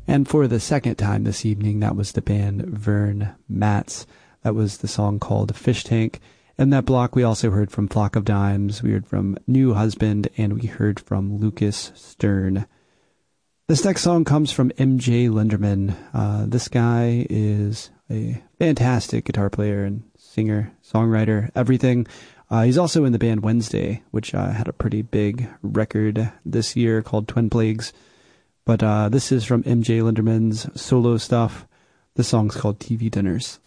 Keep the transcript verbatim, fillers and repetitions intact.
And for the second time this evening, that was the band Vern Matz. That was the song called Fish Tank. In that block, we also heard from Flock of Dimes, we heard from New Husband, and we heard from Lucas Stern. This next song comes from M J Linderman. Uh, this guy is a fantastic guitar player and singer, songwriter, everything. Uh, he's also in the band Wednesday, which uh, had a pretty big record this year called Twin Plagues. But uh, this is from M J Linderman's solo stuff. The song's called T V Dinners.